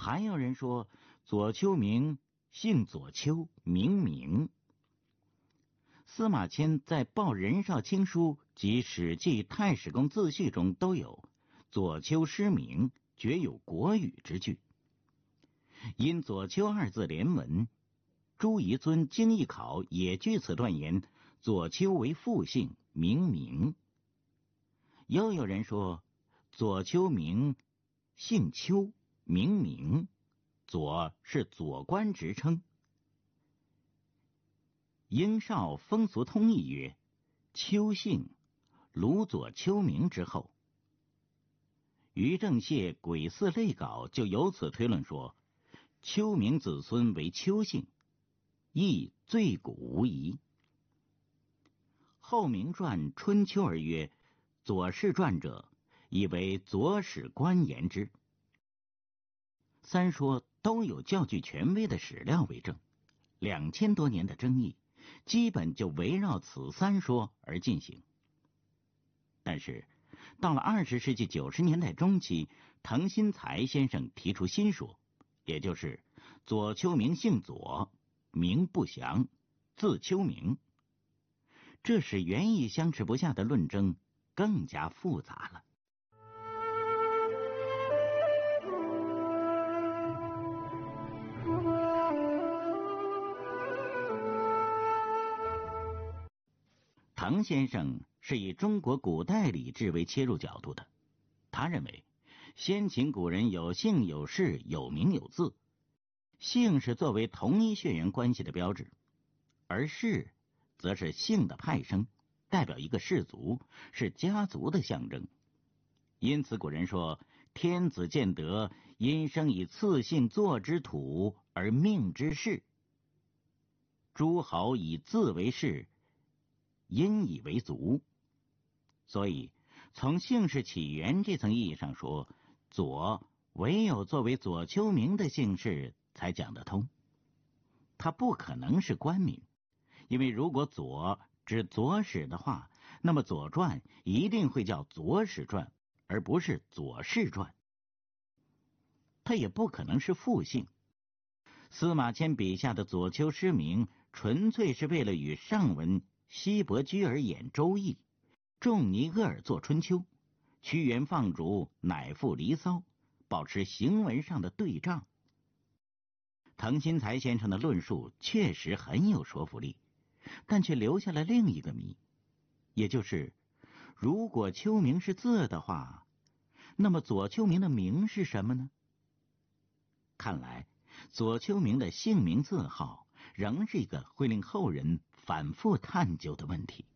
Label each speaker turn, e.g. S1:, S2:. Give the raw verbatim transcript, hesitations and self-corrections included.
S1: 还有人说左丘明姓左丘，名明。司马迁在《报任少卿书》及《史记·太史公自序》中都有左丘失明，绝有国语之句。因左丘二字连文，朱彝尊经义考也据此断言左丘为复姓，名明。又有人说左丘明姓丘，名明，左是左官职称。英少风俗通义曰：丘姓，鲁左丘明之后。于正燮《鬼寺类稿》就由此推论说，丘明子孙为丘姓，亦罪古无疑。后明传春秋而曰左氏传者，以为左史官言之。三说都有较具权威的史料为证，两千多年的争议基本就围绕此三说而进行。但是到了二十世纪九十年代中期，滕新才先生提出新说，也就是左丘明姓左，名不详，字丘明。这使原意相持不下的论争更加复杂了。滕先生是以中国古代礼制为切入角度的，他认为先秦古人有姓有氏，有名有字，姓是作为同一血缘关系的标志，而氏则是姓的派生，代表一个氏族，是家族的象征。因此古人说天子建德，因生以次姓作之土，而命之氏。诸侯以字为氏，因以为族。所以从姓氏起源这层意义上说，左唯有作为左丘明的姓氏才讲得通。他不可能是官名，因为如果左指左史的话，那么左传一定会叫左史传，而不是左氏传。他也不可能是复姓。司马迁笔下的左丘失明，纯粹是为了与上文西伯居而演周易，仲尼厄尔作春秋，屈原放逐，乃赋离骚，保持行文上的对仗。滕新才先生的论述确实很有说服力，但却留下了另一个谜，也就是如果丘明是字的话，那么左丘明的名是什么呢？看来左丘明的姓名字号仍是一个会令后人反复探究的问题。